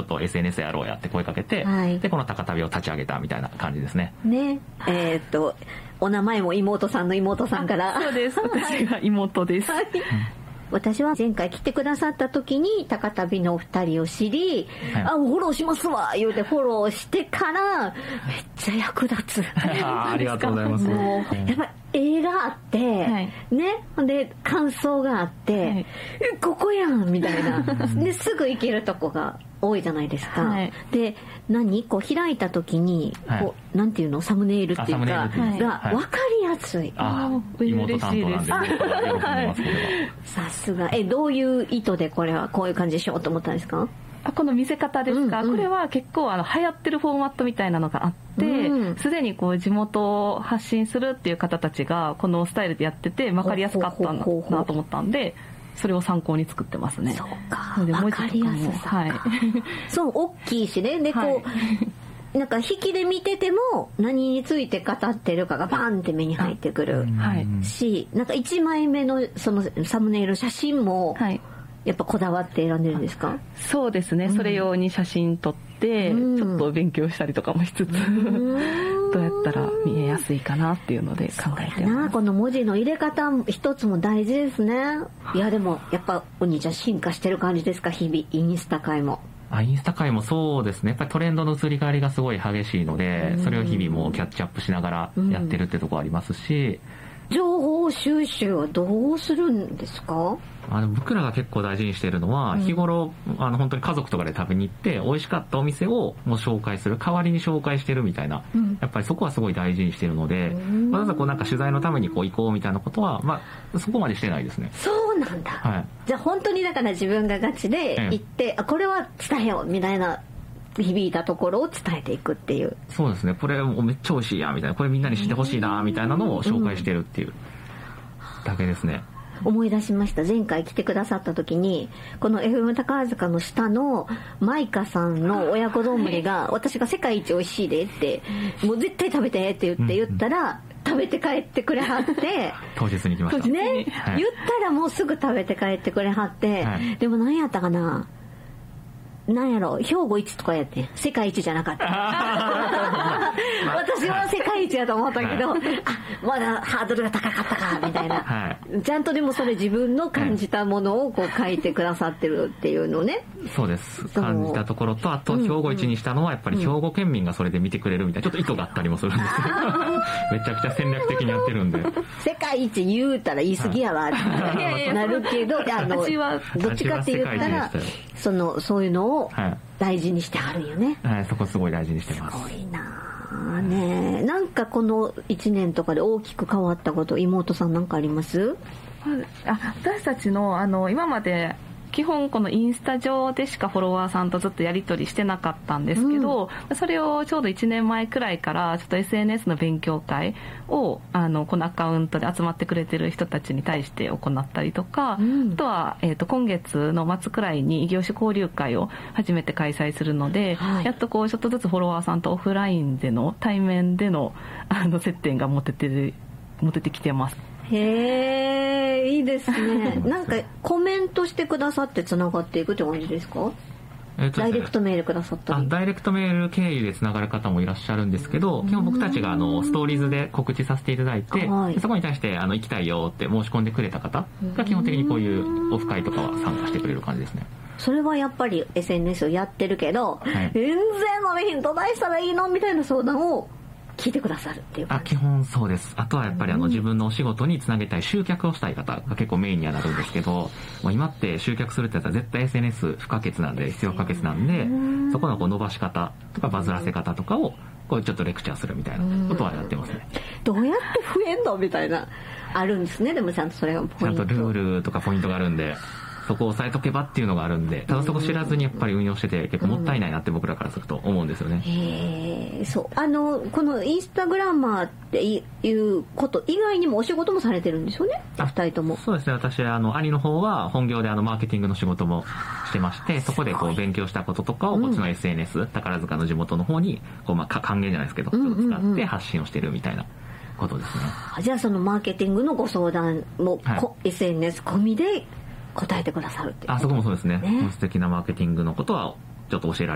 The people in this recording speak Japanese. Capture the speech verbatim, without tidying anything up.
っと エスエヌエス やろうやって声かけて、はい、でこの高旅を立ち上げたみたいな感じですね。 ね、えー、っとお名前も妹さんの妹さんから。 そうです、私が妹です、はい、 私は前回来てくださった時に高旅のお二人を知り、はい、あフォローしますわ言うてフォローしてからめっちゃ役立つあ, ありがとうございます。 もうやっぱり映画あって、はい、ねで感想があって、はい、えここやんみたいなですぐ行けるとこが多いじゃないですか、はい、で何こう開いた時にこう、はい、なんていうのサムネイルっていうかが分かりやすい、 ああ妹担当なんで、はい、 さすがえどういう意図でこれはこういう感じにしようと思ったんですか？ あこの見せ方ですか、うんうん、これは結構あの流行ってるフォーマットみたいなのがあってすで、うん、にこう地元を発信するっていう方たちがこのスタイルでやってて分かりやすかったなと思ったんでそれを参考に作ってますね。 そうか分かりやすさ、はい、そう大きいしねでこう、はい、なんか引きで見てても何について語ってるかがバンって目に入ってくる、はい、しなんかいちまいめのそのサムネイル写真も、はいやっぱこだわって選んでるんですか？ そうですね、うん、それ用に写真撮って、うん、ちょっと勉強したりとかもしつつ、うん、どうやったら見えやすいかなっていうので考えてます。 この文字の入れ方一つも大事ですね。いやでもやっぱお兄ちゃん進化してる感じですか？日々インスタ界も。 あインスタ界もそうですねやっぱりトレンドの移り変わりがすごい激しいので、うん、それを日々もうキャッチアップしながらやってるってところありますし、 うん、情報収集はどうするんですか？ あの僕らが結構大事にしているのは、うん、日頃あの本当に家族とかで食べに行って美味しかったお店をもう紹介する代わりに紹介してるみたいな、うん、やっぱりそこはすごい大事にしているので、うん、わざわざこうなんか取材のためにこう行こうみたいなことは、まあ、そこまでしてないですね。 そうなんだ、はい、じゃあ本当にだから自分がガチで行って、ええ、あこれは伝えようみたいな響いたところを伝えていくっていう。 そうですねこれめっちゃ美味しいやみたいなこれみんなに知ってほしいなみたいなのを紹介してるっていうだけですね。 思い出しました。前回来てくださった時にこの エフエム 宝塚の下のマイカさんの親子丼が私が世界一美味しいでってもう絶対食べてって言って言ったら、うんうん、食べて帰ってくれはって当日に来ましたね、はい、言ったらもうすぐ食べて帰ってくれはって、はい、でも何やったかななんやろ兵庫一とかやって世界一じゃなかった私は世界一やと思ったけど、はい、あまだハードルが高かったかみたいな、はい、ちゃんとでもそれ自分の感じたものをこう書いてくださってるっていうのね。 そうです感じたところとあと兵庫一にしたのはやっぱり兵庫県民がそれで見てくれるみたいなちょっと意図があったりもするんですけどめちゃくちゃ戦略的にやってるんで世界一言うたら言い過ぎやわってなるけどあのどっちかって言ったらそのそういうのを大事にしてはるんよね、 はいはい、そこすごい大事にしてます。 すごいなね。なんかこのいちねんとかで大きく変わったこと妹さんなんかあります？ あ私たちのあの今まで基本このインスタ上でしかフォロワーさんとずっとやり取りしてなかったんですけど、うん、それをちょうどいちねんまえくらいからちょっと エスエヌエス の勉強会をあのこのアカウントで集まってくれてる人たちに対して行ったりとか、うん、あとは、えーと、今月の末くらいに異業種交流会を初めて開催するので、はい、やっとこうちょっとずつフォロワーさんとオフラインでの対面での、あの接点が持ててる持ててきてます。 へえいいですねなんかコメントしてくださってつながっていくって感じですか？えっと、ダイレクトメールくださったり。 あダイレクトメール経由でつながる方もいらっしゃるんですけど基本僕たちがあのストーリーズで告知させていただいて、はい、そこに対してあの行きたいよって申し込んでくれた方が基本的にこういうオフ会とかは参加してくれる感じですね。 それはやっぱり エスエヌエス をやってるけど、はい、全然飲めへんどないしたらいいのみたいな相談を聞いてくださるっていう感じ。 あ基本そうです。あとはやっぱりあの自分のお仕事につなげたい集客をしたい方が結構メインにはなるんですけどもう今って集客するってやつは絶対 エスエヌエス 不可欠なんで必要不可欠なんでそこのこう伸ばし方とかバズらせ方とかをこうちょっとレクチャーするみたいなことはやってますね。 どうやって増えんのみたいなあるんですね。でもちゃんとそれがポイントちゃんとルールとかポイントがあるんでそこを押さえとけばっていうのがあるんでただそこ知らずにやっぱり運用してて結構もったいないなって僕らからすると思うんですよね。 へえそうあのこのインスタグラマーっていうこと以外にもお仕事もされてるんですよねふたりとも。 そうですね私あの兄の方は本業であのマーケティングの仕事もしてましてそこでこう勉強したこととかをこっちの エスエヌエス、うん、宝塚の地元の方にこう、まあ、還元じゃないですけど、うんうんうん、使って発信をしてるみたいなことですね。 じゃあそのマーケティングのご相談も、はい、エスエヌエス 込みで答えてくださるっていう。 あそこもそうですね。ね素敵なマーケティングのことはちょっと教えられ